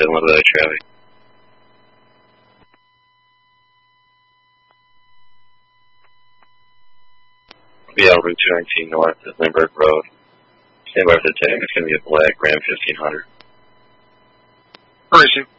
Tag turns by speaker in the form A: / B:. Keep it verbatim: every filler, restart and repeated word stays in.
A: a little bit of traffic. Be on Route two nineteen north at Lindbergh Road. Stand by for the tag. It's going to be a black Ram fifteen hundred.
B: Where is he?